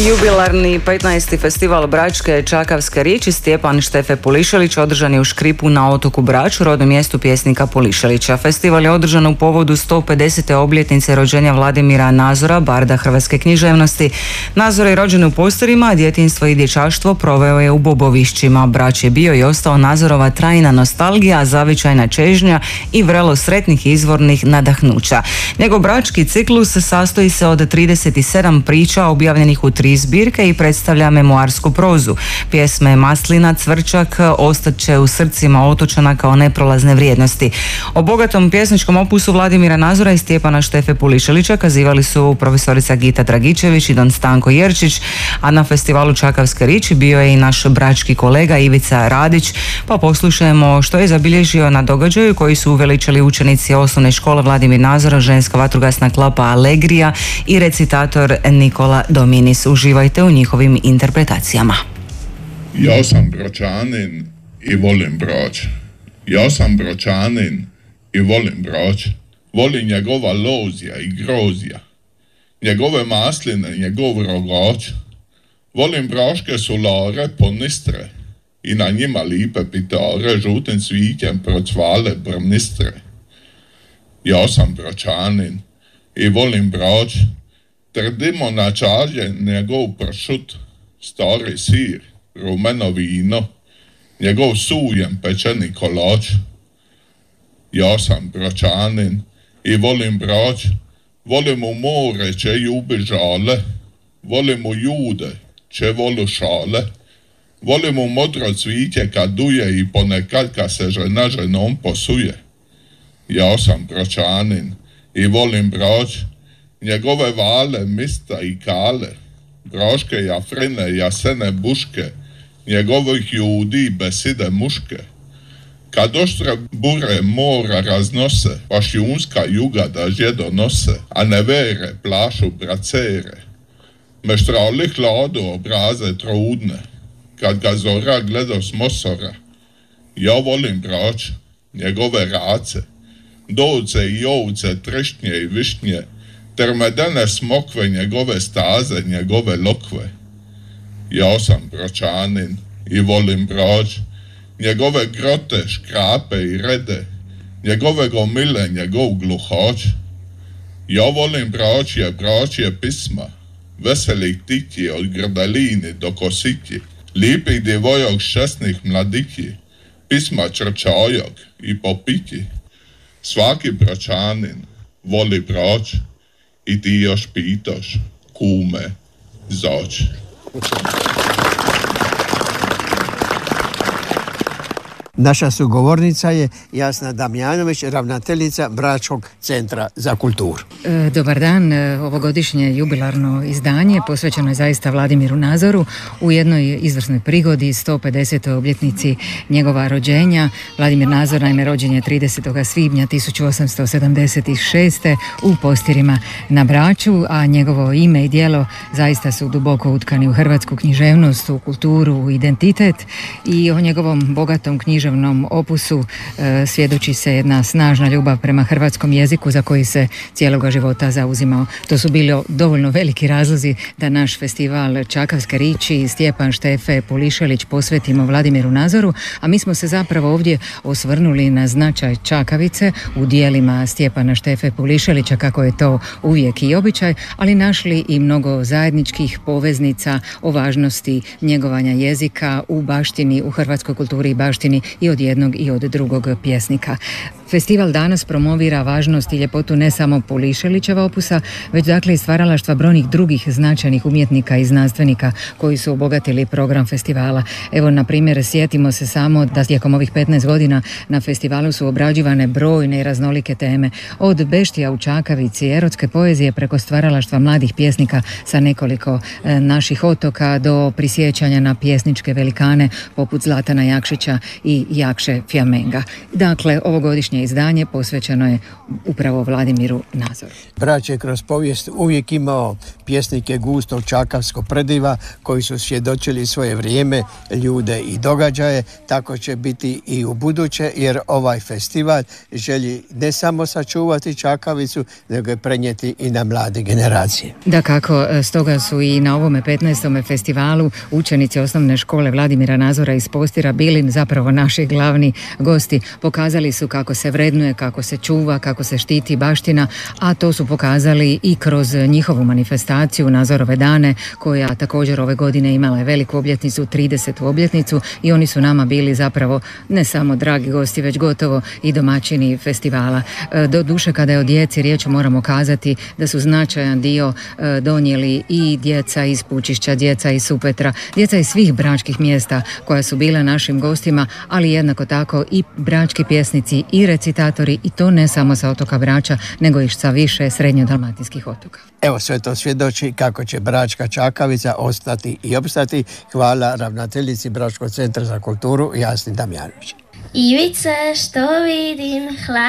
Jubilarni 15. festival Bračke Čakavske riječi Stjepan Štefe Pulišelić održan je u Škripu na otoku Braču, rodnom mjestu pjesnika Pulišelića. Festival je održan u povodu 150. obljetnice rođenja Vladimira Nazora, barda hrvatske književnosti. Nazor je rođen u Postirima, a djetinjstvo i dječaštvo proveo je u Bobovišćima. Brač je bio i ostao Nazorova trajna nostalgija, zavičajna čežnja i vrelo sretnih izvornih nadahnuća. Njegov brački ciklus sastoji se od 37 priča objavljenih u 3 zbirke i predstavlja memoarsku prozu. Pjesme Maslina, Cvrčak ostat će u srcima otočana kao neprolazne vrijednosti. O bogatom pjesničkom opusu Vladimira Nazora i Stjepana Štefe Pulišelića kazivali su profesorica Gita Dragičević i don Stanko Jerčić, a na festivalu Čakavske riječi bio je i naš brački kolega Ivica Radić, pa poslušajmo što je zabilježio na događaju koji su uveličali učenici osnovne škole Vladimir Nazora, ženska vatrogasna klapa Alegrija i recitator Nikola Dominis. Uživajte u njihovim interpretacijama. Ja sam Bračanin i volim Brač. Ja sam Bračanin i volim Brač. Volim njegova lozija i grozija, njegove masline, njegov rogač. Volim braške solare ponistre i na njima lipe pitare žutim cvijetjem procvale brnistre. Ja sam Bračanin i volim Brač. Trdimo na čaže njegov pršut, stari sir, rumeno vino, njegov sujem pečeni kolač. Ja sam Bračanin i volim Brač. Volim u more, če ljubi žale, volim u jude, če volu šale, volim u modro cvitje kad duje i ponekad kad se žena ženom posuje. Ja sam Bračanin i volim Brač. Njegove vale, mista i kale, braške jafrine, jasene buške, njegovih judi beside muške. Kad oštre bure mora raznose, pa šjunska juga da žjedo nose, a nevere plašu bracere. Meštrali hladu obraze trudne, kad ga zora gledo s mosora. Ja volim Brač, njegove race, dovce i ovce, trešnje i višnje, ter medene smokve, njegove staze, njegove lokve. Ja sam Bračanin i volim Brač, njegove grote, škrape i rede, njegove gomile, njegov gluhač. Ja volim Brač je pisma, veselih tiki od grdalini do kosiki, lipih djevojog šesnih mladiki, pisma črčajog i popiki. Svaki Bračanin voli Brač i ti još pitaš, kume, zač. Naša sugovornica je Jasna Damjanović, ravnateljica Bračkog centra za kulturu. Dobar dan, ovogodišnje jubilarno izdanje posvećeno je zaista Vladimiru Nazoru u jednoj izvrsnoj prigodi 150. obljetnici njegova rođenja. Vladimir Nazor naime rođen je 30. svibnja 1876. u Postirima na Braču, a njegovo ime i djelo zaista su duboko utkani u hrvatsku književnost, u kulturu, u identitet i o njegovom bogatom književnom opusu svjedoči se jedna snažna ljubav prema hrvatskom jeziku za koji se cijeloga života zauzimao. To su bili dovoljno veliki razlozi da naš festival Čakavske riječi Stjepan Štefe Pulišelić posvetimo Vladimiru Nazoru, a mi smo se zapravo ovdje osvrnuli na značaj Čakavice u dijelima Stjepana Štefe Pulišelića, kako je to uvijek i običaj, ali našli i mnogo zajedničkih poveznica o važnosti njegovanja jezika u baštini, u hrvatskoj kulturi i baštini i od jednog i od drugog pjesnika. Festival danas promovira važnost i ljepotu ne samo Pulišelićeva opusa, već dakle i stvaralaštva brojnih drugih značajnih umjetnika i znanstvenika koji su obogatili program festivala. Evo, na primjer, sjetimo se samo da tijekom ovih 15 godina na festivalu su obrađivane brojne i raznolike teme, od beštija u Čakavici, erotske poezije preko stvaralaštva mladih pjesnika sa nekoliko naših otoka do prisjećanja na pjesničke velikane poput Zlatana Jakšića i Jakše Fjamenga. Dakle, ovogodišnje izdanje posvećeno je upravo Vladimiru Nazoru. Brač je kroz povijest uvijek imao pjesnike gustog čakavskog prediva koji su svjedočili svoje vrijeme, ljude i događaje. Tako će biti i u buduće, jer ovaj festival želi ne samo sačuvati Čakavicu, nego je prenijeti i na mlade generacije. Dakako, stoga su i na ovome 15. festivalu učenici osnovne škole Vladimira Nazora iz Postira bili zapravo naši glavni gosti. Pokazali su kako se vrednuje, kako se čuva, kako se štiti baština, a to su pokazali i kroz njihovu manifestaciju Nazorove dane, koja također ove godine imala je veliku obljetnicu, 30. obljetnicu, i oni su nama bili zapravo ne samo dragi gosti, već gotovo i domaćini festivala. Do duše, kada je o djeci riječ, moramo kazati da su značajan dio donijeli i djeca iz Pučišća, djeca iz Supetra, djeca iz svih bračkih mjesta koja su bila našim gostima, ali jednako tako i brački pjesnici i recitatori, i to ne samo sa otoka Brača, nego i sa više srednjodalmatinskih otoka. Evo, sve to svjedoči kako će Bračka Čakavica ostati i opstati. Hvala ravnateljici Bračkog centra za kulturu Jasni Damjanović. Ivice, što vidim,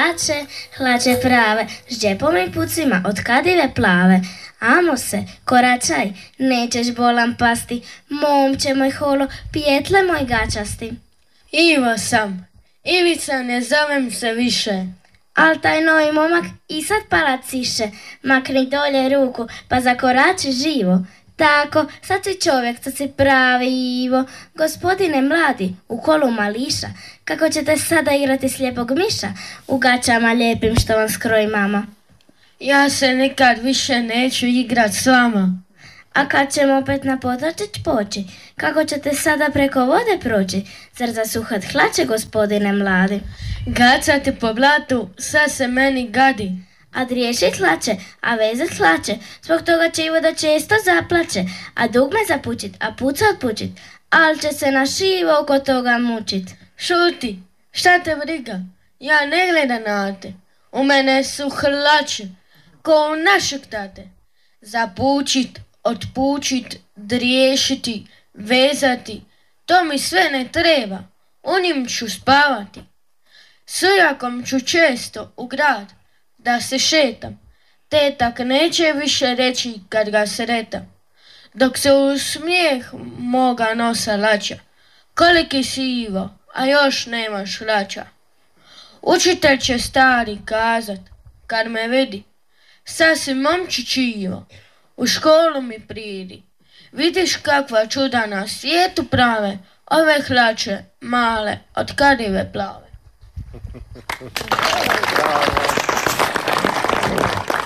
hlače prave, s džepom i pucima od kadive plave. Amo se, koračaj, nećeš bolan pasti, momče moj holo, pjetle moj gačasti. Ivo sam, Ivica ne zovem se više. Al taj novi momak i sad palaciše, makni dolje ruku, pa zakorači živo. Tako, sad si čovjek, sad si pravi Ivo. Gospodine mladi, u kolu mališa, kako ćete sada igrati slijepog miša u gačama lijepim što vam skroji mama? Ja se nikad više neću igrat s vama. A kad ćemo opet na potočić poći, kako ćete sada preko vode proći? Zar zasuhat hlače, gospodine mladi? Gacati po blatu, sad se meni gadi. A driješit hlače, a vezat hlače, zbog toga će Ivo da često zaplače, a dugme zapučit, a puca otpučit, al će se na šivo oko toga mučit. Šuti, šta te briga, ja ne gledam na te, u mene su hlače, ko u našeg tate. Zapučit, otpučit, driješiti, vezati, to mi sve ne treba, u njim ću spavati. Svrjakom ću često u grad, da se šetam, tetak neće više reći kad ga sretam, dok se u smijeh moga nosa laća. Koliki si Ivo, a još nemaš hlača. Učitelj će stari kazat, kad me vidi, sad si momčić Ivo, u školu mi pridi. Vidiš kakva čuda na svijetu prave, ove hlače male od kadive plave.